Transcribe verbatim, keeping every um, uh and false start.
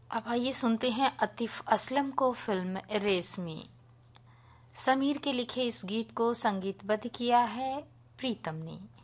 अब आइए सुनते हैं आतिफ असलम को फिल्म रेस में। समीर के लिखे इस गीत को संगीतबद्ध किया है प्रीतम ने।